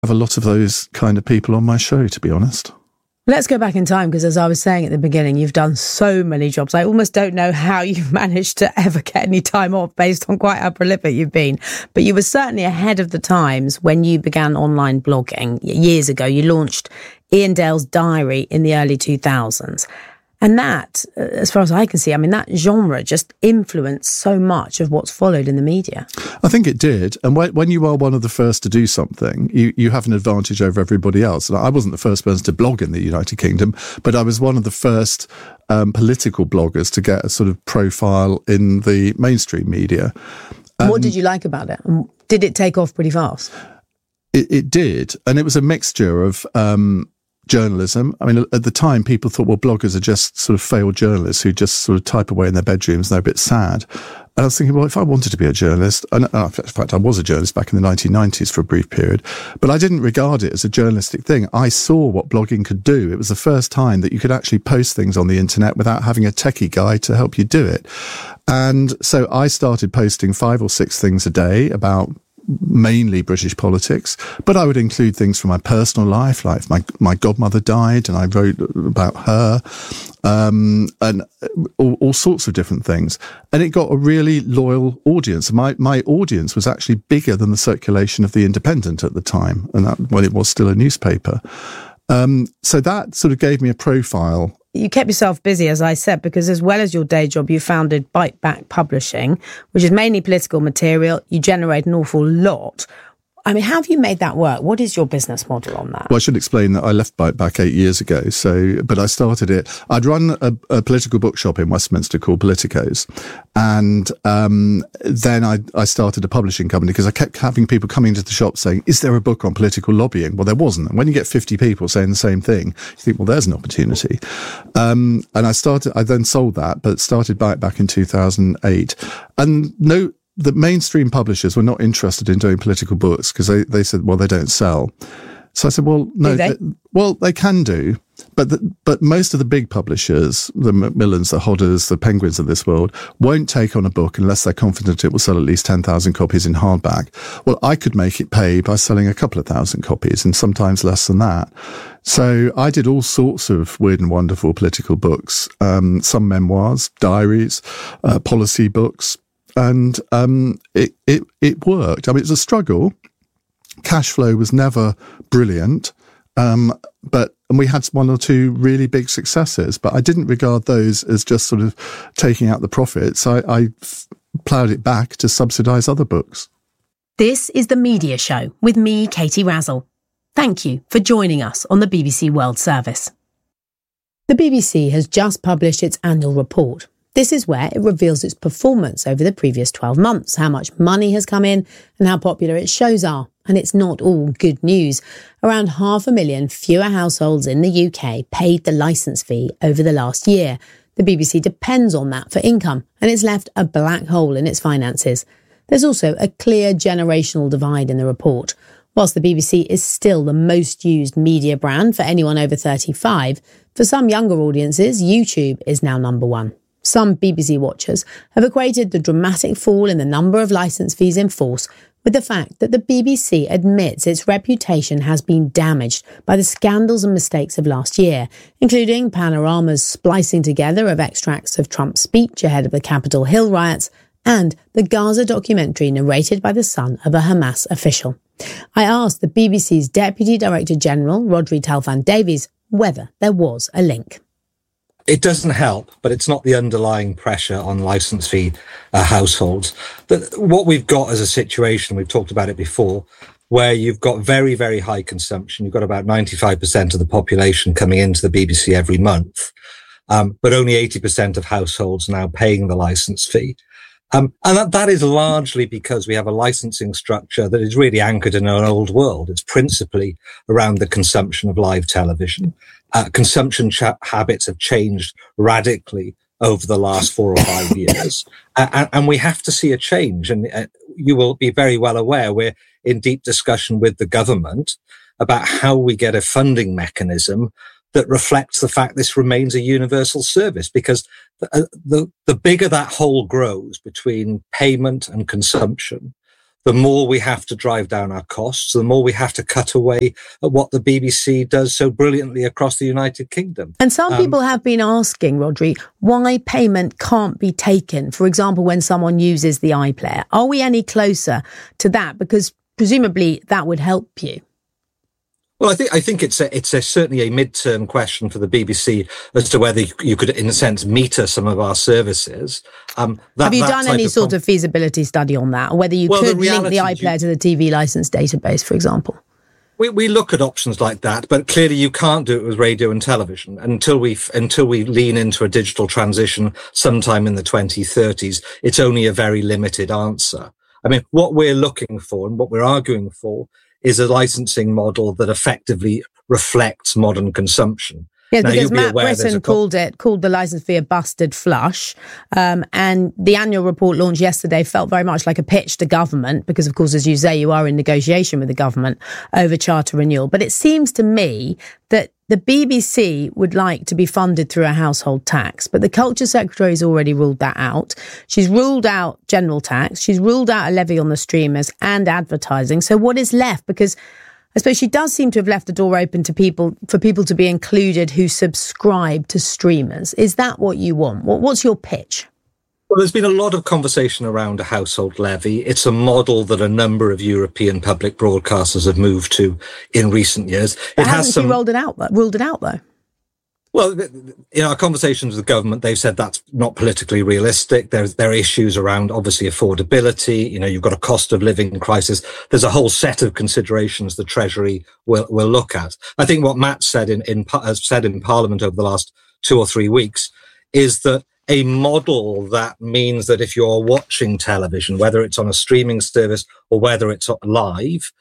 have a lot of those kind of people on my show, to be honest. Let's go back in time, because as I was saying at the beginning, you've done so many jobs. I almost don't know how you've managed to ever get any time off based on quite how prolific you've been. But you were certainly ahead of the times when you began online blogging years ago. You launched Ian Dale's Diary in the early 2000s. And that, as far as I can see, I mean, that genre just influenced so much of what's followed in the media. I think it did. And when you are one of the first to do something, you have an advantage over everybody else. And I wasn't the first person to blog in the United Kingdom, but I was one of the first political bloggers to get a sort of profile in the mainstream media. What did you like about it? Did it take off pretty fast? It did. And it was a mixture of journalism. I mean, at the time, people thought, well, bloggers are just sort of failed journalists who just sort of type away in their bedrooms and they're a bit sad. And I was thinking, well, if I wanted to be a journalist, and in fact, I was a journalist back in the 1990s for a brief period, but I didn't regard it as a journalistic thing. I saw what blogging could do. It was the first time that you could actually post things on the internet without having a techie guy to help you do it. And so I started posting 5 or 6 things a day about mainly British politics, but I would include things from my personal life, like my godmother died and I wrote about her, and all sorts of different things. And it got a really loyal audience. My audience was actually bigger than the circulation of The Independent at the time, and that, when it was still a newspaper. So that sort of gave me a profile. You kept yourself busy, as I said, because as well as your day job, you founded Bite Back Publishing, which is mainly political material. You generate an awful lot. I mean, how have you made that work? What is your business model on that? Well, I should explain that I left Bite Back 8 years ago. But I started it. I'd run a political bookshop in Westminster called Politicos. And then I started a publishing company because I kept having people coming to the shop saying, is there a book on political lobbying? Well, there wasn't. And when you get 50 people saying the same thing, you think, well, there's an opportunity. And I then sold that, but started Bite Back in 2008. And the mainstream publishers were not interested in doing political books because they said, well, they don't sell. So I said, well, no, they can do, but most of the big publishers, the Macmillans, the Hodders, the Penguins of this world, won't take on a book unless they're confident it will sell at least 10,000 copies in hardback. Well, I could make it pay by selling a couple of thousand copies and sometimes less than that. So I did all sorts of weird and wonderful political books, some memoirs, diaries, policy books. And it worked. I mean, it's a struggle. Cash flow was never brilliant, but we had 1 or 2 really big successes. But I didn't regard those as just sort of taking out the profits. I ploughed it back to subsidise other books. This is The Media Show with me, Katie Razzle. Thank you for joining us on the BBC World Service. The BBC has just published its annual report. This is where it reveals its performance over the previous 12 months, how much money has come in and how popular its shows are. And it's not all good news. Around 500,000 fewer households in the UK paid the licence fee over the last year. The BBC depends on that for income, and it's left a black hole in its finances. There's also a clear generational divide in the report. Whilst the BBC is still the most used media brand for anyone over 35, for some younger audiences, YouTube is now number 1. Some BBC watchers have equated the dramatic fall in the number of licence fees in force with the fact that the BBC admits its reputation has been damaged by the scandals and mistakes of last year, including Panorama's splicing together of extracts of Trump's speech ahead of the Capitol Hill riots and the Gaza documentary narrated by the son of a Hamas official. I asked the BBC's Deputy Director General, Rhodri Telfan-Davies, whether there was a link. It doesn't help, but it's not the underlying pressure on licence fee households. What we've got as a situation, we've talked about it before, where you've got very, very high consumption. You've got about 95% of the population coming into the BBC every month, but only 80% of households now paying the licence fee. And that is largely because we have a licensing structure that is really anchored in an old world. It's principally around the consumption of live television. Consumption habits have changed radically over the last 4 or 5 years. And we have to see a change. And you will be very well aware we're in deep discussion with the government about how we get a funding mechanism that reflects the fact this remains a universal service, because the bigger that hole grows between payment and consumption, the more we have to drive down our costs, the more we have to cut away at what the BBC does so brilliantly across the United Kingdom. And some people have been asking, Rhodri, why payment can't be taken, for example, when someone uses the iPlayer. Are we any closer to that? Because presumably that would help you. Well, I think it's certainly a midterm question for the BBC as to whether you could, in a sense, meter some of our services. Have you done any sort of feasibility study on that, or whether you could link the iPlayer to the TV licence database, for example? We look at options like that, but clearly you can't do it with radio and television until we lean into a digital transition sometime in the 2030s. It's only a very limited answer. I mean, what we're looking for and what we're arguing for is a licensing model that effectively reflects modern consumption. Yes, because Matt Britton called the licence fee a busted flush. And the annual report launched yesterday felt very much like a pitch to government because, of course, as you say, you are in negotiation with the government over charter renewal. But it seems to me that the BBC would like to be funded through a household tax, but the Culture Secretary has already ruled that out. She's ruled out general tax. She's ruled out a levy on the streamers and advertising. So what is left? Because I suppose she does seem to have left the door open to people to be included who subscribe to streamers. Is that what you want? What's your pitch? Well, there's been a lot of conversation around a household levy. It's a model that a number of European public broadcasters have moved to in recent years. But hasn't she ruled it out though? Well, in our conversations with the government, they've said that's not politically realistic. There are issues around, obviously, affordability. You've got a cost of living crisis. There's a whole set of considerations the Treasury will look at. I think what Matt has said in Parliament over the last 2 or 3 weeks is that a model that means that if you're watching television, whether it's on a streaming service or whether it's live,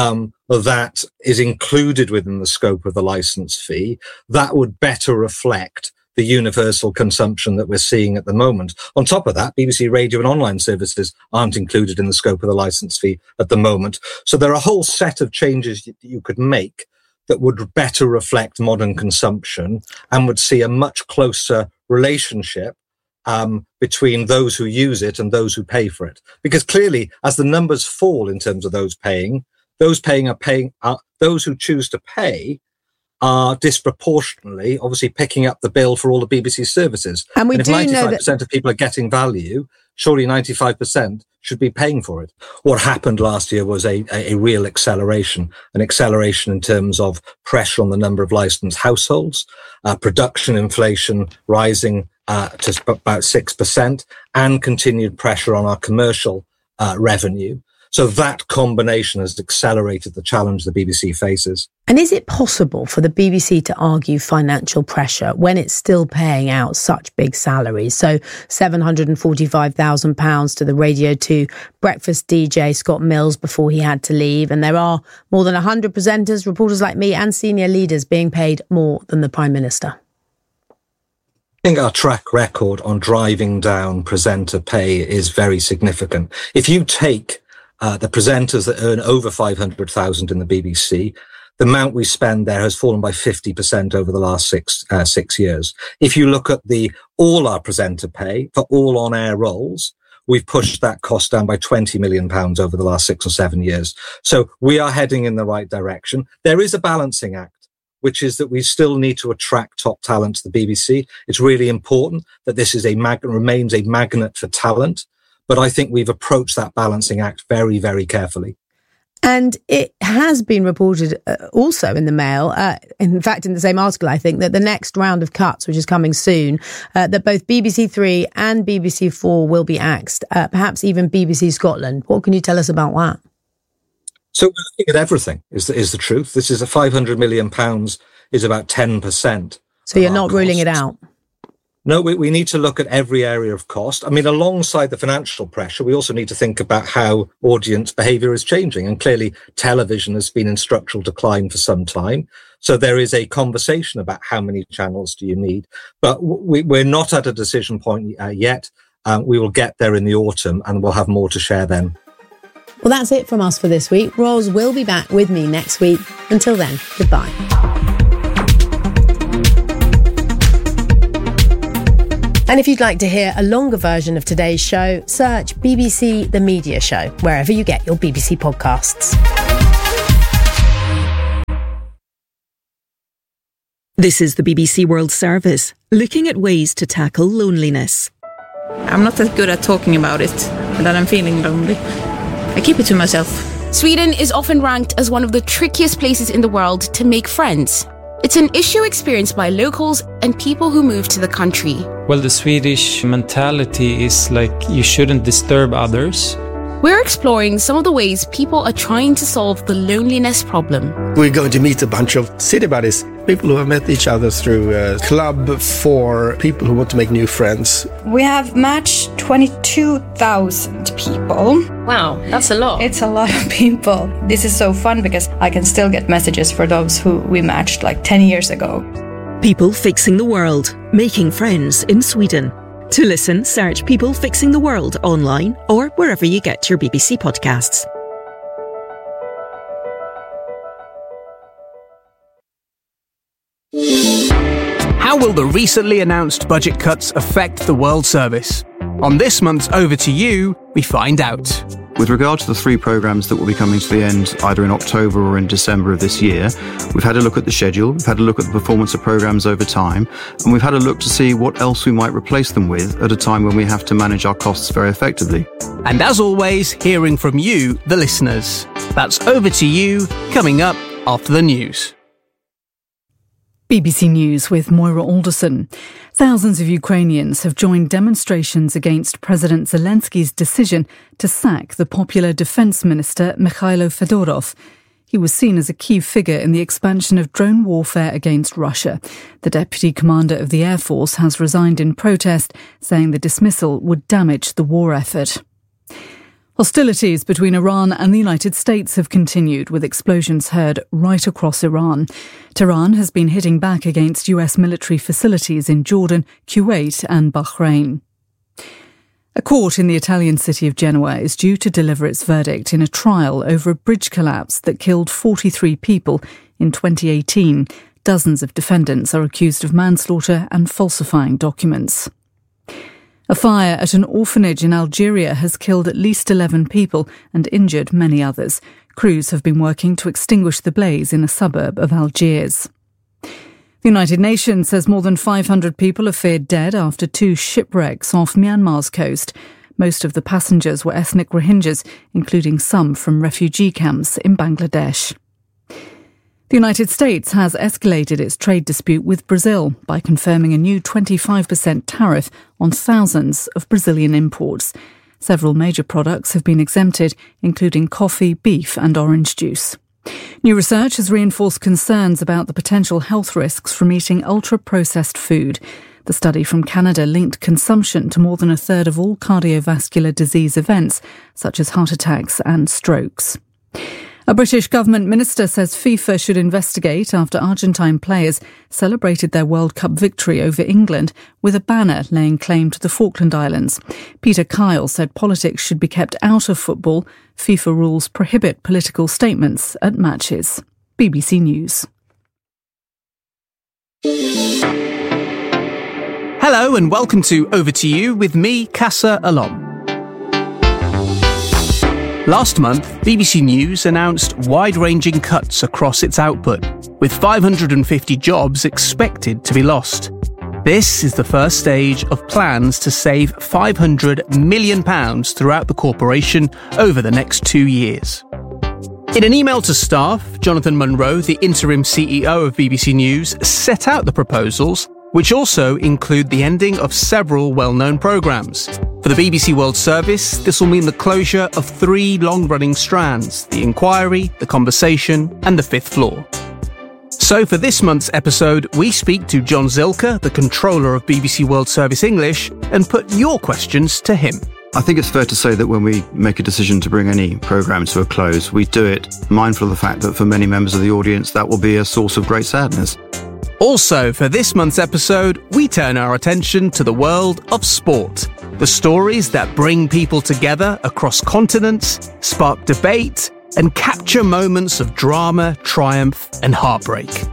that is included within the scope of the license fee, that would better reflect the universal consumption that we're seeing at the moment. On top of that, BBC radio and online services aren't included in the scope of the license fee at the moment. So there are a whole set of changes you could make that would better reflect modern consumption and would see a much closer relationship between those who use it and those who pay for it. Because clearly, as the numbers fall in terms of those who choose to pay are disproportionately, obviously, picking up the bill for all the BBC services. And if 95% of people are getting value, surely 95% should be paying for it. What happened last year was a real acceleration, an acceleration in terms of pressure on the number of licensed households, production inflation rising to about 6%, and continued pressure on our commercial revenue. So that combination has accelerated the challenge the BBC faces. And is it possible for the BBC to argue financial pressure when it's still paying out such big salaries? So £745,000 to the Radio 2 breakfast DJ Scott Mills before he had to leave. And there are more than 100 presenters, reporters like me, and senior leaders being paid more than the Prime Minister. I think our track record on driving down presenter pay is very significant. If you take the presenters that earn over 500,000 in the BBC, the amount we spend there has fallen by 50% over the last 6 years. If you look at all our presenter pay for all on-air roles, we've pushed that cost down by £20 million over the last 6 or 7 years. So we are heading in the right direction. There is a balancing act, which is that we still need to attract top talent to the BBC. It's really important that this is remains a magnet for talent. But I think we've approached that balancing act very, very carefully. And it has been reported also in the Mail, in fact, in the same article, I think, that the next round of cuts, which is coming soon, that both BBC 3 and BBC 4 will be axed, perhaps even BBC Scotland. What can you tell us about that? So we're looking at everything, is the truth. This is £500 million is about 10%. So you're not ruling it out? No, we need to look at every area of cost. I mean, alongside the financial pressure, we also need to think about how audience behaviour is changing. And clearly, television has been in structural decline for some time. So there is a conversation about how many channels do you need. But we're not at a decision point yet. We will get there in the autumn and we'll have more to share then. Well, that's it from us for this week. Ros will be back with me next week. Until then, goodbye. And if you'd like to hear a longer version of today's show, search BBC The Media Show, wherever you get your BBC podcasts. This is the BBC World Service, looking at ways to tackle loneliness. I'm not that good at talking about it, that I'm feeling lonely. I keep it to myself. Sweden is often ranked as one of the trickiest places in the world to make friends. It's an issue experienced by locals and people who move to the country. Well, the Swedish mentality is like you shouldn't disturb others. We're exploring some of the ways people are trying to solve the loneliness problem. We're going to meet a bunch of city buddies, people who have met each other through a club for people who want to make new friends. We have matched 22,000 people. Wow, that's a lot. It's a lot of people. This is so fun because I can still get messages for those who we matched like 10 years ago. People Fixing the World, making friends in Sweden. To listen, search People Fixing the World online or wherever you get your BBC podcasts. How will the recently announced budget cuts affect the World Service? On this month's Over to You, we find out. With regard to the 3 programmes that will be coming to the end either in October or in December of this year, we've had a look at the schedule, we've had a look at the performance of programmes over time, and we've had a look to see what else we might replace them with at a time when we have to manage our costs very effectively. And as always, hearing from you, the listeners. That's Over to You, coming up after the news. BBC News with Moira Alderson. Thousands of Ukrainians have joined demonstrations against President Zelensky's decision to sack the popular defence minister Mikhailo Fedorov. He was seen as a key figure in the expansion of drone warfare against Russia. The deputy commander of the Air Force has resigned in protest, saying the dismissal would damage the war effort. Hostilities between Iran and the United States have continued, with explosions heard right across Iran. Tehran has been hitting back against US military facilities in Jordan, Kuwait and Bahrain. A court in the Italian city of Genoa is due to deliver its verdict in a trial over a bridge collapse that killed 43 people in 2018. Dozens of defendants are accused of manslaughter and falsifying documents. A fire at an orphanage in Algeria has killed at least 11 people and injured many others. Crews have been working to extinguish the blaze in a suburb of Algiers. The United Nations says more than 500 people are feared dead after 2 shipwrecks off Myanmar's coast. Most of the passengers were ethnic Rohingyas, including some from refugee camps in Bangladesh. The United States has escalated its trade dispute with Brazil by confirming a new 25% tariff on thousands of Brazilian imports. Several major products have been exempted, including coffee, beef and orange juice. New research has reinforced concerns about the potential health risks from eating ultra-processed food. The study from Canada linked consumption to more than a third of all cardiovascular disease events, such as heart attacks and strokes. A British government minister says FIFA should investigate after Argentine players celebrated their World Cup victory over England with a banner laying claim to the Falkland Islands. Peter Kyle said politics should be kept out of football. FIFA rules prohibit political statements at matches. BBC News. Hello and welcome to Over to You with me, Casa Alom. Last month, BBC News announced wide-ranging cuts across its output, with 550 jobs expected to be lost. This is the first stage of plans to save £500 million throughout the corporation over the next 2 years. In an email to staff, Jonathan Munro, the interim CEO of BBC News, set out the proposals, which also include the ending of several well-known programmes. For the BBC World Service, this will mean the closure of 3 long-running strands: The Inquiry, The Conversation and The Fifth Floor. So for this month's episode, we speak to John Zilker, the controller of BBC World Service English, and put your questions to him. I think it's fair to say that when we make a decision to bring any programme to a close, we do it mindful of the fact that for many members of the audience, that will be a source of great sadness. Also, for this month's episode, we turn our attention to the world of sport. The stories that bring people together across continents, spark debate, and capture moments of drama, triumph, and heartbreak.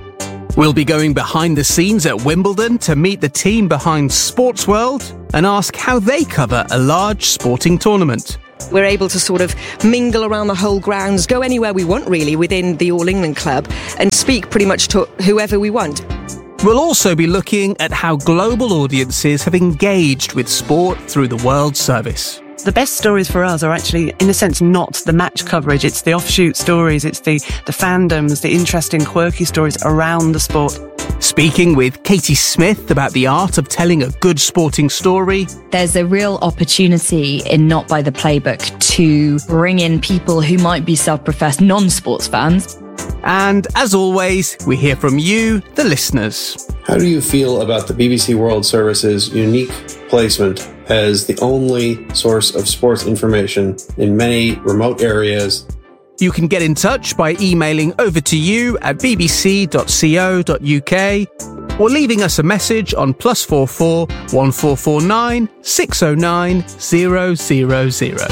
We'll be going behind the scenes at Wimbledon to meet the team behind Sports World and ask how they cover a large sporting tournament. We're able to sort of mingle around the whole grounds, go anywhere we want really within the All England Club and speak pretty much to whoever we want. We'll also be looking at how global audiences have engaged with sport through the World Service. The best stories for us are actually, in a sense, not the match coverage. It's the offshoot stories, it's the fandoms, the interesting, quirky stories around the sport. Speaking with Katie Smith about the art of telling a good sporting story. There's a real opportunity in Not By The Playbook to bring in people who might be self-professed non-sports fans. And as always, we hear from you, the listeners. How do you feel about the BBC World Service's unique placement as the only source of sports information in many remote areas? You can get in touch by emailing over to you at bbc.co.uk or leaving us a message on +44 1449 609 000.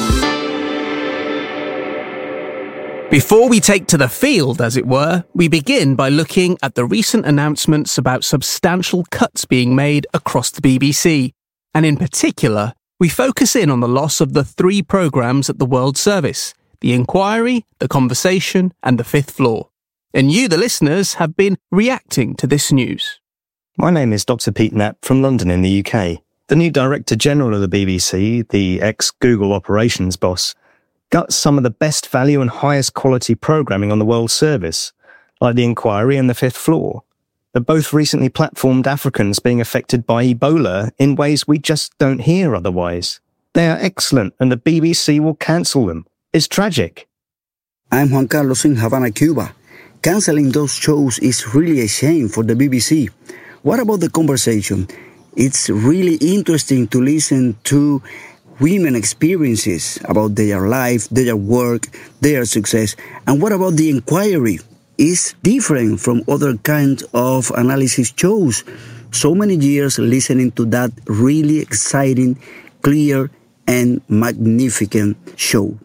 Before we take to the field, as it were, we begin by looking at the recent announcements about substantial cuts being made across the BBC. And in particular, we focus in on the loss of the 3 programmes at the World Service: The Inquiry, The Conversation and The Fifth Floor. And you, the listeners, have been reacting to this news. My name is Dr. Pete Knapp from London in the UK. The new Director General of the BBC, the ex-Google operations boss, guts some of the best value and highest quality programming on the World Service, like The Inquiry and The Fifth Floor. They're both recently platformed Africans being affected by Ebola in ways we just don't hear otherwise. They are excellent and the BBC will cancel them. It's tragic. I'm Juan Carlos in Havana, Cuba. Cancelling those shows is really a shame for the BBC. What about The Conversation? It's really interesting to listen to women experiences about their life, their work, their success. And what about The Inquiry? It's different from other kinds of analysis shows. So many years listening to that really exciting, clear, and magnificent show.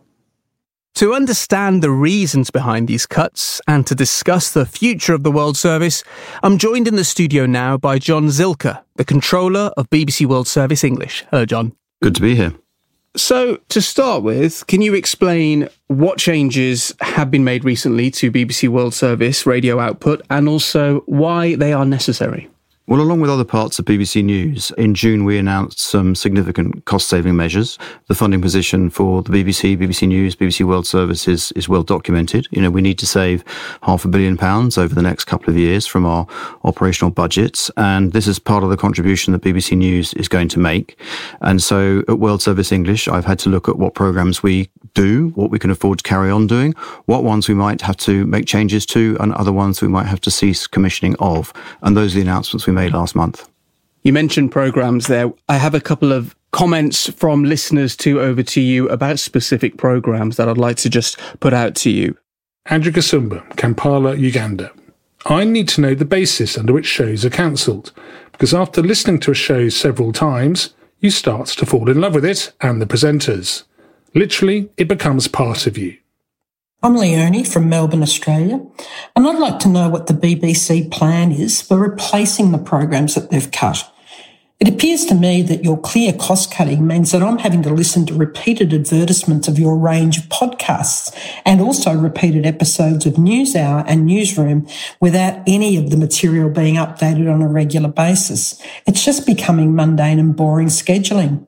To understand the reasons behind these cuts and to discuss the future of the World Service, I'm joined in the studio now by John Zilker, the controller of BBC World Service English. Hello, John. Good to be here. So, to start with, can you explain what changes have been made recently to BBC World Service radio output and also why they are necessary? Well, along with other parts of BBC News, in June we announced some significant cost-saving measures. The funding position for the BBC, BBC News, BBC World Service is well documented. You know, we need to save £500 million over the next couple of years from our operational budgets, and this is part of the contribution that BBC News is going to make. And so at World Service English, I've had to look at what programmes we do, what we can afford to carry on doing, what ones we might have to make changes to, and other ones we might have to cease commissioning of. And those are the announcements we made last month. You mentioned programmes there. I have a couple of comments from listeners over to you about specific programmes that I'd like to just put out to you. Andrew Kasumba, Kampala, Uganda. I need to know the basis under which shows are cancelled, because after listening to a show several times, you start to fall in love with it and the presenters. Literally, it becomes part of you. I'm Leonie from Melbourne, Australia, and I'd like to know what the BBC plan is for replacing the programs that they've cut. It appears to me that your clear cost-cutting means that I'm having to listen to repeated advertisements of your range of podcasts and also repeated episodes of NewsHour and Newsroom without any of the material being updated on a regular basis. It's just becoming mundane and boring scheduling.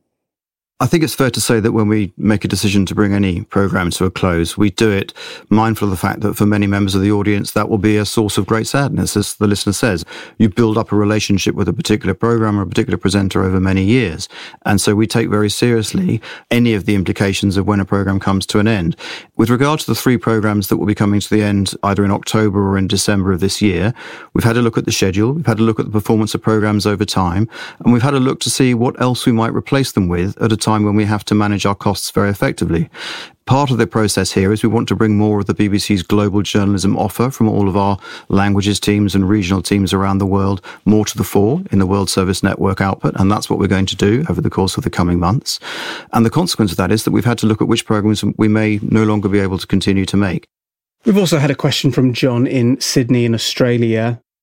I think it's fair to say that when we make a decision to bring any programme to a close, we do it mindful of the fact that for many members of the audience, that will be a source of great sadness. As the listener says, you build up a relationship with a particular programme or a particular presenter over many years. And so we take very seriously any of the implications of when a programme comes to an end. With regard to the 3 programmes that will be coming to the end either in October or in December of this year, we've had a look at the schedule, we've had a look at the performance of programmes over time, and we've had a look to see what else we might replace them with at a time when we have to manage our costs very effectively. Part of the process here is we want to bring more of the BBC's global journalism offer from all of our languages teams and regional teams around the world more to the fore in the World Service Network output, and that's what we're going to do over the course of the coming months. And the consequence of that is that we've had to look at which programmes we may no longer be able to continue to make. We've also had a question from John in Sydney in Australia.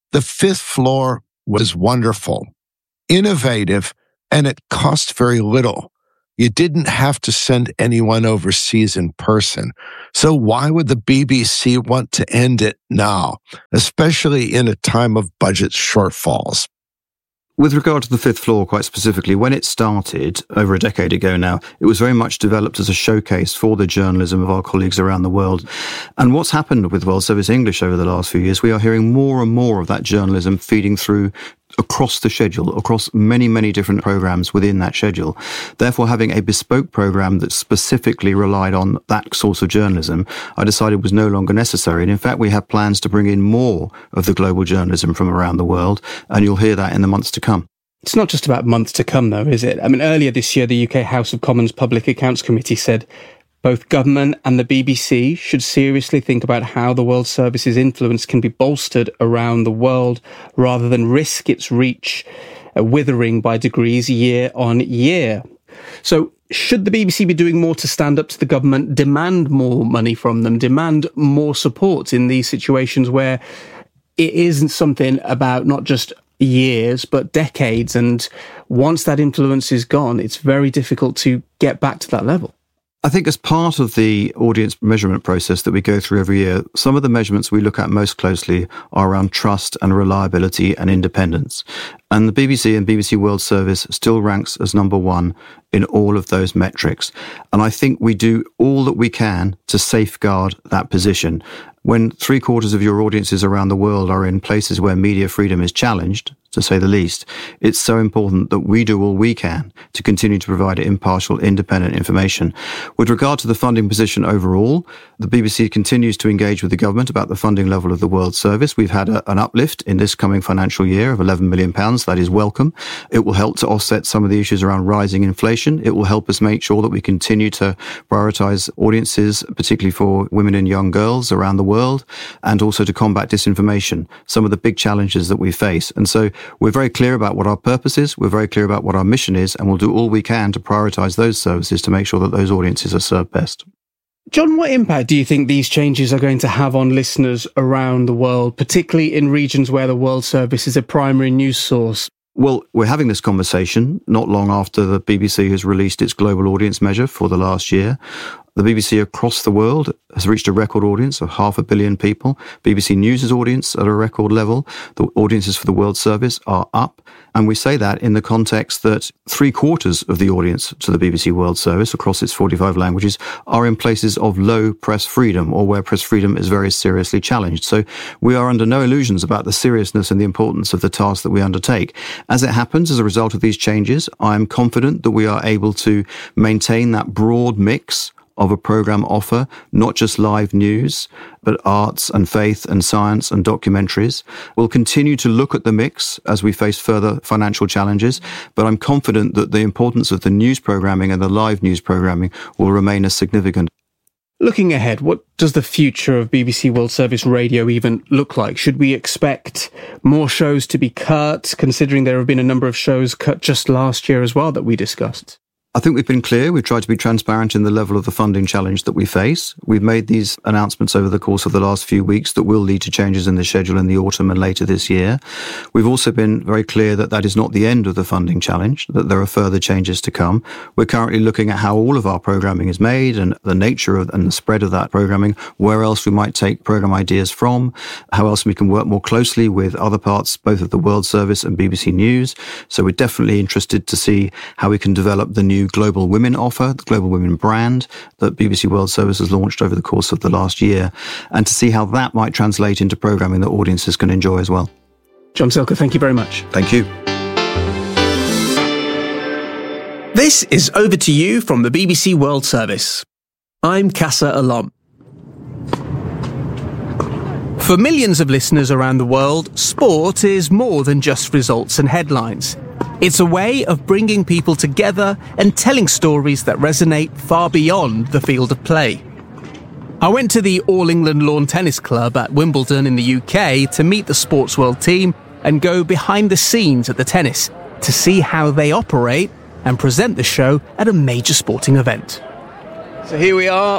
The fifth floor was wonderful, innovative, and it cost very little. You didn't have to send anyone overseas in person. So why would the BBC want to end it now, especially in a time of budget shortfalls? With regard to the fifth floor, quite specifically, when it started over a decade ago now, it was very much developed as a showcase for the journalism of our colleagues around the world. And what's happened with World Service English over the last few years, we are hearing more and more of that journalism feeding through across the schedule, across many, many different programs within that schedule. Therefore, having a bespoke program that specifically relied on that source of journalism, I decided was no longer necessary. And in fact, we have plans to bring in more of the global journalism from around the world, and you'll hear that in the months to come. It's not just about months to come, though, is it? I mean, earlier this year, the UK House of Commons Public Accounts Committee said both government and the BBC should seriously think about how the World Service's influence can be bolstered around the world rather than risk its reach withering by degrees year on year. So should the BBC be doing more to stand up to the government, demand more money from them, demand more support in these situations where it isn't something about not just years, but decades? And once that influence is gone, it's very difficult to get back to that level. I think as part of the audience measurement process that we go through every year, some of the measurements we look at most closely are around trust and reliability and independence. And the BBC and BBC World Service still ranks as number one in all of those metrics. And I think we do all that we can to safeguard that position. When 3/4 of your audiences around the world are in places where media freedom is challenged, to say the least, it's so important that we do all we can to continue to provide impartial, independent information. With regard to the funding position overall, the BBC continues to engage with the government about the funding level of the World Service. We've had an uplift in this coming financial year of £11 million. That is welcome. It will help to offset some of the issues around rising inflation. It will help us make sure that we continue to prioritise audiences, particularly for women and young girls around the world, and also to combat disinformation, some of the big challenges that we face. And so we're very clear about what our purpose is, we're very clear about what our mission is, and we'll do all we can to prioritise those services to make sure that those audiences are served best. John, what impact do you think these changes are going to have on listeners around the world, particularly in regions where the World Service is a primary news source? Well, we're having this conversation not long after the BBC has released its global audience measure for the last year. The BBC across the world has reached a record audience of 500 million people. BBC News' audience at a record level. The audiences for the World Service are up. And we say that in the context that 3/4 of the audience to the BBC World Service across its 45 languages are in places of low press freedom or where press freedom is very seriously challenged. So we are under no illusions about the seriousness and the importance of the task that we undertake. As it happens, as a result of these changes, I am confident that we are able to maintain that broad mix of a programme offer, not just live news, but arts and faith and science and documentaries. We'll continue to look at the mix as we face further financial challenges, but I'm confident that the importance of the news programming and the live news programming will remain as significant. Looking ahead, what does the future of BBC World Service Radio even look like? Should we expect more shows to be cut, considering there have been a number of shows cut just last year as well that we discussed? I think we've been clear. We've tried to be transparent in the level of the funding challenge that we face. We've made these announcements over the course of the last few weeks that will lead to changes in the schedule in the autumn and later this year. We've also been very clear that that is not the end of the funding challenge, that there are further changes to come. We're currently looking at how all of our programming is made and the nature of and the spread of that programming, where else we might take program ideas from, how else we can work more closely with other parts, both of the World Service and BBC News. So we're definitely interested to see how we can develop the new Global Women offer, the Global Women brand that BBC World Service has launched over the course of the last year, and to see how that might translate into programming that audiences can enjoy as well. John Silker, thank you very much. Thank you. This is Over to You from the BBC World Service. I'm Casa Alom. For millions of listeners around the world, sport is more than just results and headlines. It's a way of bringing people together and telling stories that resonate far beyond the field of play. I went to the All England Lawn Tennis Club at Wimbledon in the UK to meet the Sports World team and go behind the scenes at the tennis to see how they operate and present the show at a major sporting event. So here we are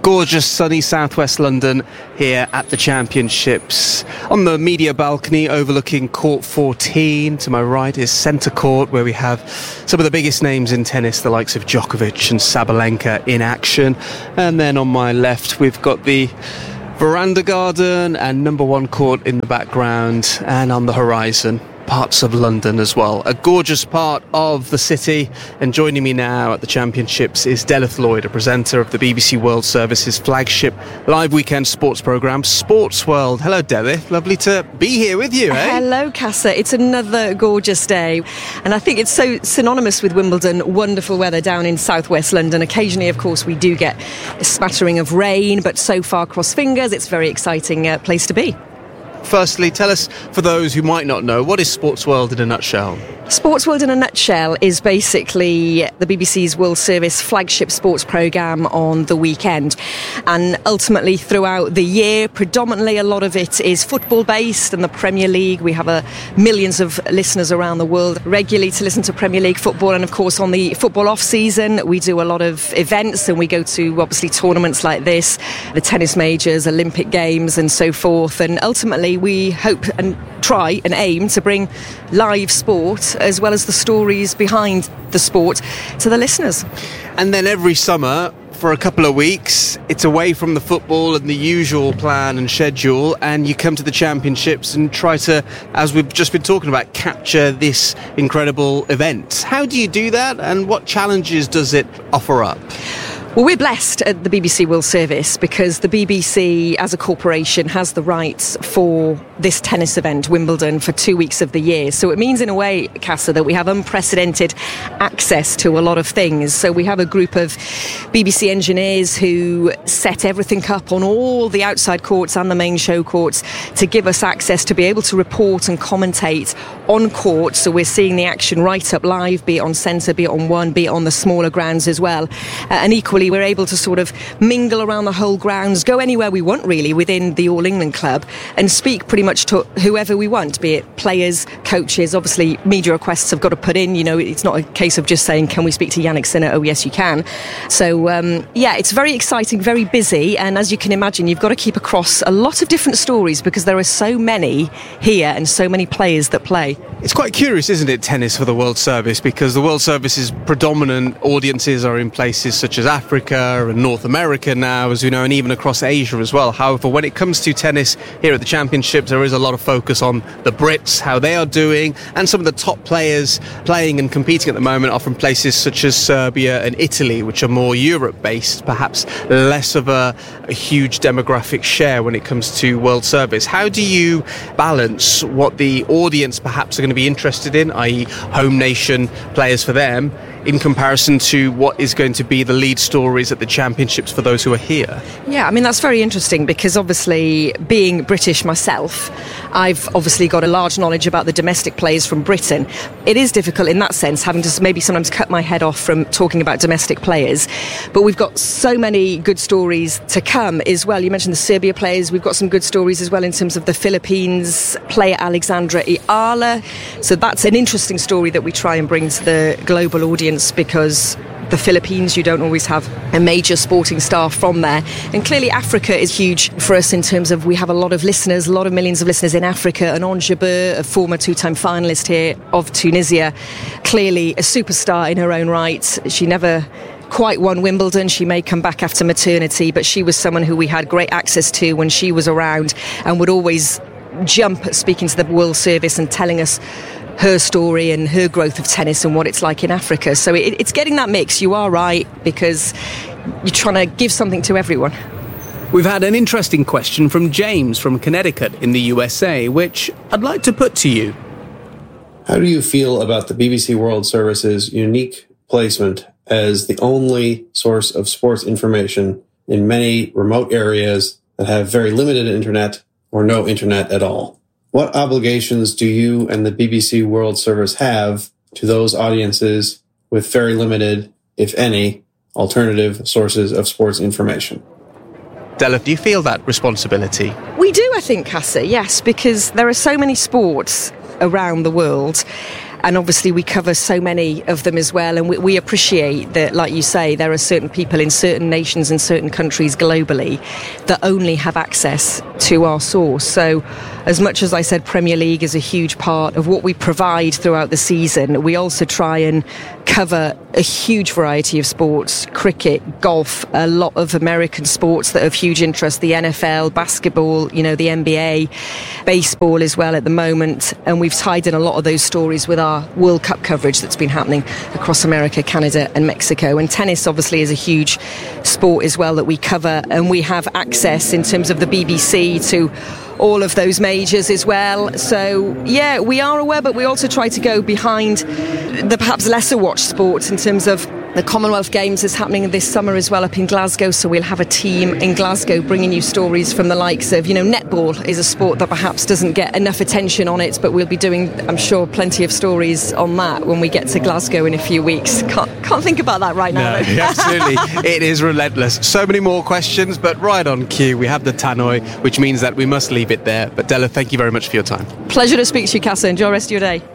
Gorgeous sunny southwest London here at the Championships. On the media balcony overlooking Court 14, to my right is Centre Court, where we have some of the biggest names in tennis, the likes of Djokovic and Sabalenka in action. And then on my left we've got the Veranda Garden and number one court in the background, and on the horizon parts of London as well. A gorgeous part of the city. And joining me now at the Championships is Delith Lloyd, a presenter of the BBC World Service's flagship live weekend sports programme, Sports World. Hello, Delith. Lovely to be here with you, eh? Hello, Casa. It's another gorgeous day. And I think it's so synonymous with Wimbledon. Wonderful weather down in southwest London. Occasionally, of course, we do get a smattering of rain, but so far, cross fingers, it's a very exciting place to be. Firstly, tell us, for those who might not know, what is Sports World in a nutshell? Sports World in a nutshell is basically the BBC's World Service flagship sports programme on the weekend. And ultimately throughout the year, predominantly a lot of it is football based, and the Premier League. We have millions of listeners around the world regularly to listen to Premier League football. And of course on the football off season, we do a lot of events, and we go to obviously tournaments like this, the tennis majors, Olympic Games and so forth. And ultimately we hope and try and aim to bring live sport as well as the stories behind the sport to the listeners. And then every summer, for a couple of weeks, it's away from the football and the usual plan and schedule, and you come to the Championships and try to, as we've just been talking about, capture this incredible event. How do you do that, and what challenges does it offer up? Well, we're blessed at the BBC World Service because the BBC as a corporation has the rights for this tennis event, Wimbledon, for 2 weeks of the year. So it means in a way, Casa, that we have unprecedented access to a lot of things. So we have a group of BBC engineers who set everything up on all the outside courts and the main show courts to give us access to be able to report and commentate on court. So we're seeing the action right up live, be it on centre, be it on one, be it on the smaller grounds as well. And equally, we're able to sort of mingle around the whole grounds, go anywhere we want really within the All England Club, and speak pretty much to whoever we want, be it players, coaches. Obviously media requests have got to put in, it's not a case of just saying, can we speak to Yannick Sinner? Oh yes you can. So it's very exciting, very busy, and as you can imagine, you've got to keep across a lot of different stories because there are so many here and so many players that play. It's quite curious, isn't it, tennis for the World Service, because the World Service's predominant audiences are in places such as Africa and North America now, as we know, and even across Asia as well. However, when it comes to tennis here at the Championships, there is a lot of focus on the Brits, how they are doing, and some of the top players playing and competing at the moment are from places such as Serbia and Italy, which are more Europe-based, perhaps less of a huge demographic share when it comes to World Service. How do you balance what the audience perhaps are going to be interested in, i.e. home nation players for them, in comparison to what is going to be the lead stories at the Championships for those who are here? Yeah, I mean, that's very interesting because obviously being British myself, I've obviously got a large knowledge about the domestic players from Britain. It is difficult in that sense, having to maybe sometimes cut my head off from talking about domestic players. But we've got so many good stories to come as well. You mentioned the Serbia players. We've got some good stories as well in terms of the Philippines player Alexandra Iala. So that's an interesting story that we try and bring to the global audience, because the Philippines, you don't always have a major sporting star from there. And clearly Africa is huge for us in terms of we have a lot of listeners, a lot of millions of listeners in Africa. And Ons Jabeur, a former two-time finalist here of Tunisia, clearly a superstar in her own right. She never quite won Wimbledon. She may come back after maternity, but she was someone who we had great access to when she was around and would always jump at speaking to the World Service and telling us her story and her growth of tennis and what it's like in Africa. So it's getting that mix. You are right, because you're trying to give something to everyone. We've had an interesting question from James from Connecticut in the USA, which I'd like to put to you. How do you feel about the BBC World Service's unique placement as the only source of sports information in many remote areas that have very limited internet or no internet at all? What obligations do you and the BBC World Service have to those audiences with very limited, if any, alternative sources of sports information? Delith, do you feel that responsibility? We do, I think, Casa, yes, because there are so many sports around the world. And obviously we cover so many of them as well. And we appreciate that, like you say, there are certain people in certain nations and certain countries globally that only have access to our source. So as much as I said Premier League is a huge part of what we provide throughout the season, we also try and cover a huge variety of sports: cricket, golf, a lot of American sports that are of huge interest, the NFL, basketball, the NBA, baseball as well at the moment. And we've tied in a lot of those stories with our World Cup coverage that's been happening across America, Canada and Mexico. And tennis obviously is a huge sport as well that we cover, and we have access in terms of the BBC to all of those majors as well. So yeah, we are aware, but we also try to go behind the perhaps lesser watched sports in terms of the Commonwealth Games is happening this summer as well up in Glasgow, so we'll have a team in Glasgow bringing you stories from the likes of, netball is a sport that perhaps doesn't get enough attention on it, but we'll be doing, I'm sure, plenty of stories on that when we get to Glasgow in a few weeks. Can't think about that right now. No, absolutely. It is relentless. So many more questions, but right on cue, we have the tannoy, which means that we must leave it there. But Della, thank you very much for your time. Pleasure to speak to you, Casa. Enjoy the rest of your day.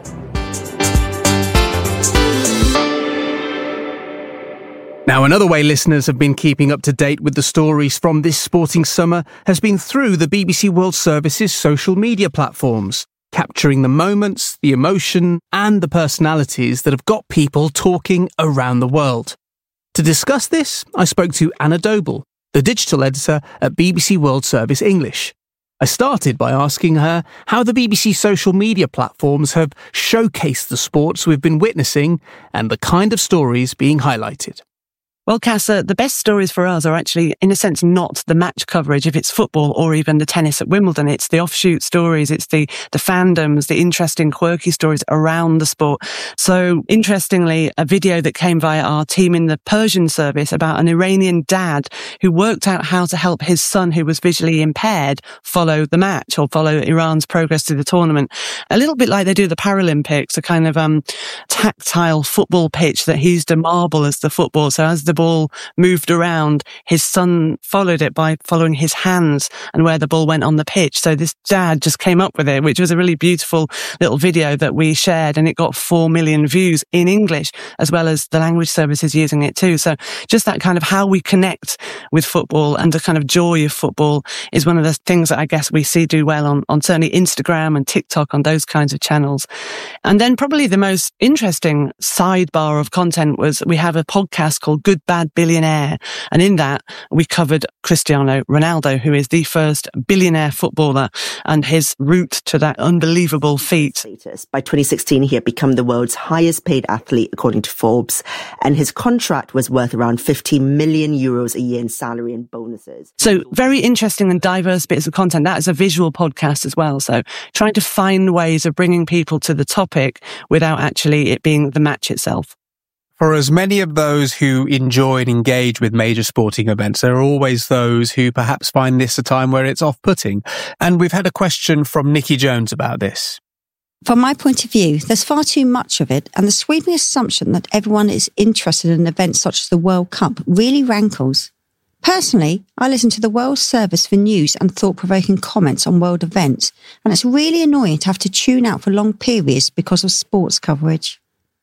Now, another way listeners have been keeping up to date with the stories from this sporting summer has been through the BBC World Service's social media platforms, capturing the moments, the emotion, and the personalities that have got people talking around the world. To discuss this, I spoke to Anna Doble, the digital editor at BBC World Service English. I started by asking her how the BBC social media platforms have showcased the sports we've been witnessing and the kind of stories being highlighted. Well, Casa, the best stories for us are actually, in a sense, not the match coverage, if it's football or even the tennis at Wimbledon. It's the offshoot stories. It's the fandoms, the interesting, quirky stories around the sport. So, interestingly, a video that came via our team in the Persian service about an Iranian dad who worked out how to help his son, who was visually impaired, follow the match or follow Iran's progress through the tournament. A little bit like they do the Paralympics, a kind of tactile football pitch that he used a marble as the football. So as the ball moved around, his son followed it by following his hands and where the ball went on the pitch. So this dad just came up with it, which was a really beautiful little video that we shared, and it got 4 million views in English, as well as the language services using it too. So just that kind of how we connect with football and the kind of joy of football is one of the things that I guess we see do well on certainly Instagram and TikTok, on those kinds of channels. And then probably the most interesting sidebar of content was we have a podcast called Good Bad Billionaire. And in that, we covered Cristiano Ronaldo, who is the first billionaire footballer, and his route to that unbelievable feat. By 2016, he had become the world's highest paid athlete, according to Forbes. And his contract was worth around 50 million euros a year in salary and bonuses. So very interesting and diverse bits of content. That is a visual podcast as well. So trying to find ways of bringing people to the topic without actually it being the match itself. For as many of those who enjoy and engage with major sporting events, there are always those who perhaps find this a time where it's off-putting. And we've had a question from Nikki Jones about this. From my point of view, there's far too much of it, and the sweeping assumption that everyone is interested in events such as the World Cup really rankles. Personally, I listen to the World Service for news and thought-provoking comments on world events, and it's really annoying to have to tune out for long periods because of sports coverage.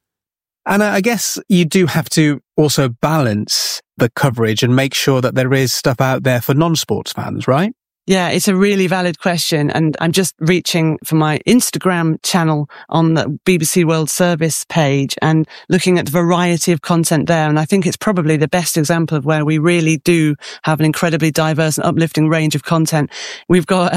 And I guess you do have to also balance the coverage and make sure that there is stuff out there for non-sports fans, right? Yeah, it's a really valid question. And I'm just reaching for my Instagram channel on the BBC World Service page and looking at the variety of content there. And I think it's probably the best example of where we really do have an incredibly diverse and uplifting range of content. We've got,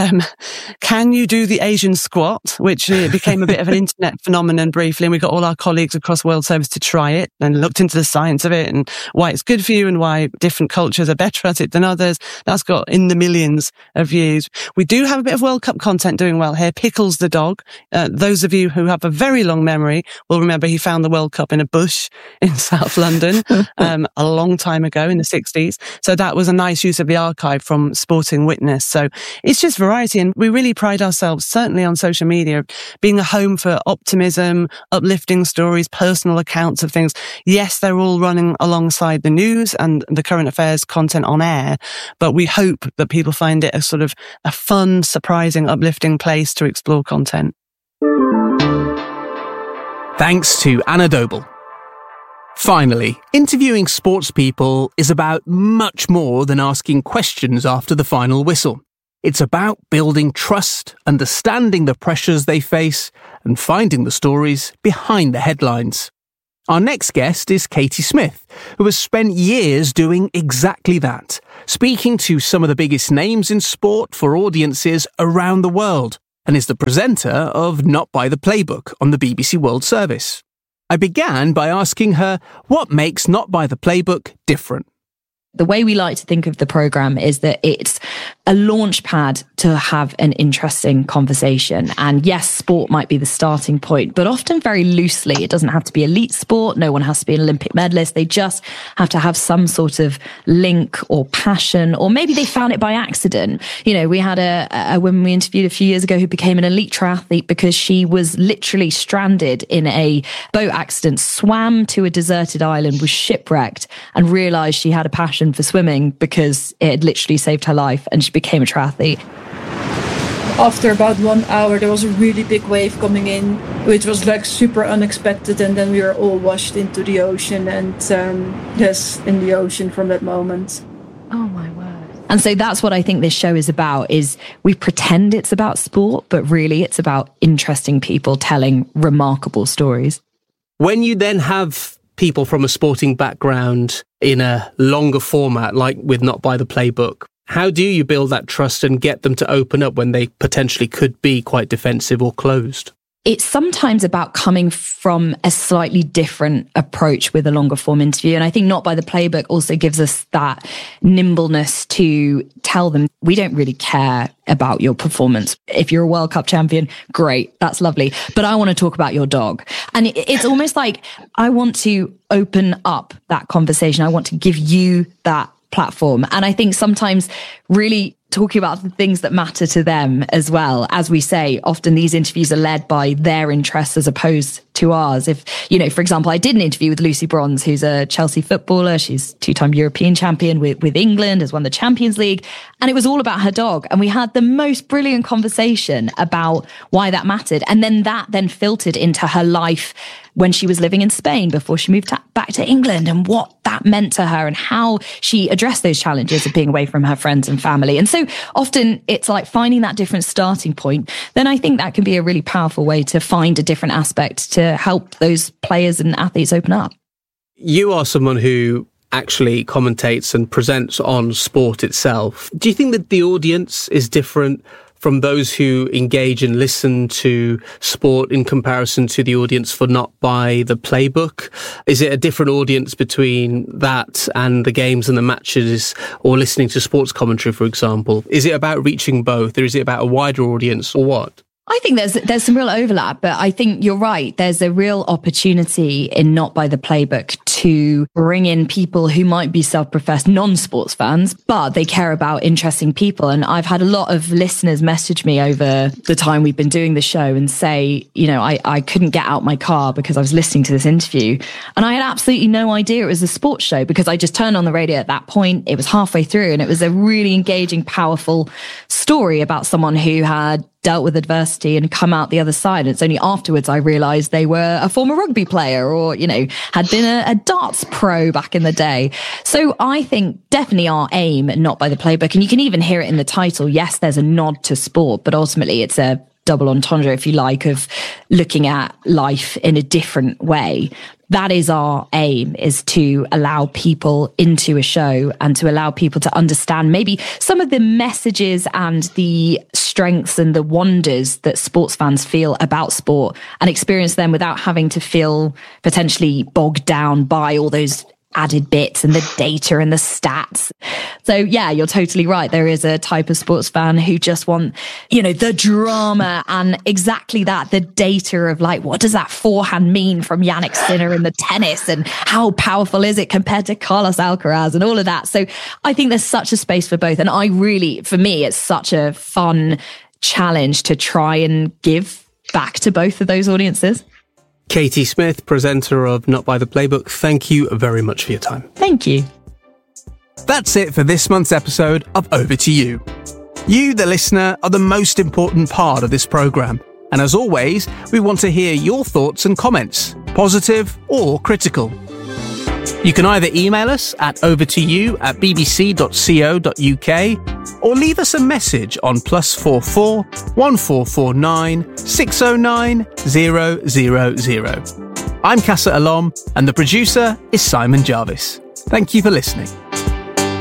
Can You Do the Asian Squat, which became a bit of an internet phenomenon briefly. And we got all our colleagues across World Service to try it and looked into the science of it and why it's good for you and why different cultures are better at it than others. That's got in the millions of views. We do have a bit of World Cup content doing well here. Pickles the dog. Those of you who have a very long memory will remember he found the World Cup in a bush in South London a long time ago in the 60s. So that was a nice use of the archive from Sporting Witness. So it's just variety, and we really pride ourselves, certainly on social media, being a home for optimism, uplifting stories, personal accounts of things. Yes, they're all running alongside the news and the current affairs content on air, but we hope that people find it a sort of a fun, surprising, uplifting place to explore content. Thanks to Anna Doble. Finally, interviewing sports people is about much more than asking questions after the final whistle. It's about building trust, understanding the pressures they face, and finding the stories behind the headlines. Our next guest is Katie Smith, who has spent years doing exactly that, speaking to some of the biggest names in sport for audiences around the world, and is the presenter of Not by the Playbook on the BBC World Service. I began by asking her what makes Not by the Playbook different. The way we like to think of the programme is that it's a launch pad to have an interesting conversation. And yes, sport might be the starting point, but often very loosely. It doesn't have to be elite sport. No one has to be an Olympic medalist. They just have to have some sort of link or passion, or maybe they found it by accident. You know, we had a woman we interviewed a few years ago who became an elite triathlete because she was literally stranded in a boat accident, swam to a deserted island, was shipwrecked, and realised she had a passion for swimming because it had literally saved her life, and she became a triathlete. After about 1 hour, there was a really big wave coming in, which was like super unexpected, and then we were all washed into the ocean, and yes, in the ocean from that moment. Oh my word. And so that's what I think this show is about, is we pretend it's about sport, but really it's about interesting people telling remarkable stories. When you then have people from a sporting background in a longer format, like with Not by the Playbook, how do you build that trust and get them to open up when they potentially could be quite defensive or closed? It's sometimes about coming from a slightly different approach with a longer form interview. And I think Not by the Playbook also gives us that nimbleness to tell them, we don't really care about your performance. If you're a World Cup champion, great, that's lovely. But I want to talk about your dog. And it's almost like I want to open up that conversation. I want to give you that platform. And I think sometimes really talking about the things that matter to them as well. As we say, often these interviews are led by their interests as opposed to ours. If, you know, for example, I did an interview with Lucy Bronze, who's a Chelsea footballer. She's two-time European champion with England, has won the Champions League. And it was all about her dog. And we had the most brilliant conversation about why that mattered. And then that then filtered into her life when she was living in Spain before she moved back to England, and what that meant to her and how she addressed those challenges of being away from her friends and family. And so often it's like finding that different starting point. Then I think that can be a really powerful way to find a different aspect to help those players and athletes open up. You are someone who actually commentates and presents on sport itself. Do you think that the audience is different from those who engage and listen to sport in comparison to the audience for Not by the Playbook? Is it a different audience between that and the games and the matches, or listening to sports commentary, for example? Is it about reaching both, or is it about a wider audience, or what? I think there's some real overlap, but I think you're right. There's a real opportunity in Not by the Playbook to bring in people who might be self-professed non-sports fans, but they care about interesting people. And I've had a lot of listeners message me over the time we've been doing the show and say, you know, I couldn't get out my car because I was listening to this interview. And I had absolutely no idea it was a sports show because I just turned on the radio at that point. It was halfway through, and it was a really engaging, powerful story about someone who had dealt with adversity and come out the other side. And it's only afterwards I realized they were a former rugby player, or, you know, had been a darts pro back in the day. So I think definitely our aim, Not by the Playbook, and you can even hear it in the title. Yes, there's a nod to sport, but ultimately it's a double entendre, if you like, of looking at life in a different way. That is our aim, is to allow people into a show and to allow people to understand maybe some of the messages and the strengths and the wonders that sports fans feel about sport, and experience them without having to feel potentially bogged down by all those added bits and the data and the stats. So yeah, you're totally right. There is a type of sports fan who just want, you know, the drama and exactly that, the data of like, what does that forehand mean from Jannik Sinner in the tennis, and how powerful is it compared to Carlos Alcaraz and all of that. So I think there's such a space for both. And I really, for me, it's such a fun challenge to try and give back to both of those audiences. Katie Smith, presenter of Not by the Playbook, thank you very much for your time. Thank you. That's it for this month's episode of Over to You. You, the listener, are the most important part of this programme. And as always, we want to hear your thoughts and comments, positive or critical. You can either email us at overtoyou@bbc.co.uk or leave us a message on +44 1449 609 000. I'm Casa Alom and the producer is Simon Jarvis. Thank you for listening.